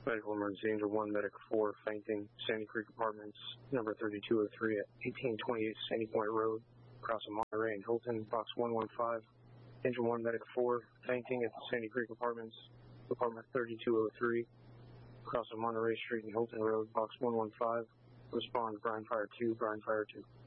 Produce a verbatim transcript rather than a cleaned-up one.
Medical emergency, Angel one, Medic four, fainting, Sandy Creek Apartments, number thirty-two oh three at eighteen twenty-eight Sandy Point Road, across from Monterey and Hilton, box one one five. Angel one, Medic four, fainting at Sandy Creek Apartments, apartment thirty-two oh three, across from Monterey Street and Hilton Road, box one one five. Respond, Brian Fire two, Brian Fire two.